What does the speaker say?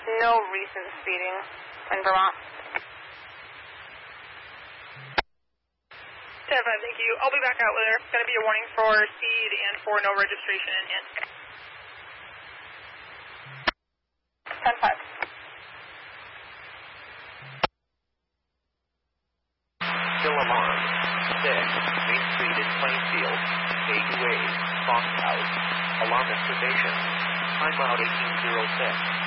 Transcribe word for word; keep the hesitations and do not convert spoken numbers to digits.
No recent speeding in Vermont. ten five, thank you. I'll be back out with her. It's going to be a warning for speed and for no registration in in. ten five. Still alarm. six, Main Street in Plainfield. A two A, Fox House. Alarm activation. Timeout eighteen oh six.